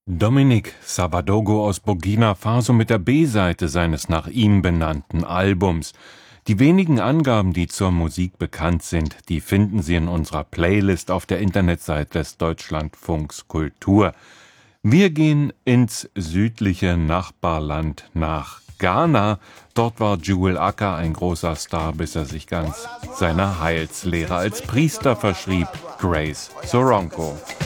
Dominique Savadogo aus Burkina Faso mit der B-Seite seines nach ihm benannten Albums. Die wenigen Angaben, die zur Musik bekannt sind, die finden Sie in unserer Playlist auf der Internetseite des Deutschlandfunks Kultur. Wir gehen ins südliche Nachbarland nach Ghana. Dort war Jewel Acker ein großer Star, bis er sich ganz seiner Heilslehre als Priester verschrieb, Grace Soronko.